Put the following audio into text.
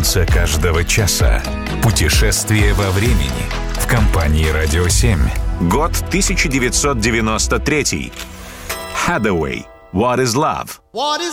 Танца каждого часа. Путешествие во времени. В компании «Радио 7». Год 1993. Hathaway. What is love? What is